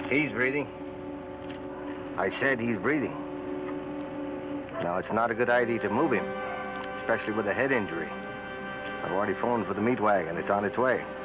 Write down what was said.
He's breathing. I said he's breathing. Now, it's not a good idea to move him, especially with a head injury. I've already phoned for the meat wagon. It's on its way.